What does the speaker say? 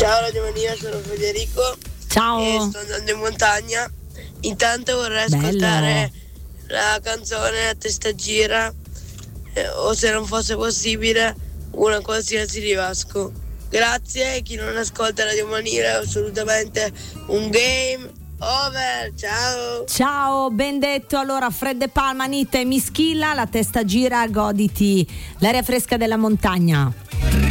Ciao Radio Mania, sono Federico. Ciao. E sto andando in montagna. Intanto vorrei ascoltare la canzone A testa gira, o se non fosse possibile una qualsiasi di Vasco. Grazie, chi non ascolta Radio Mania è assolutamente un game over. Ciao, ben detto. Allora, Fred De Palma, Anita e Mischilla, la testa gira, goditi l'aria fresca della montagna.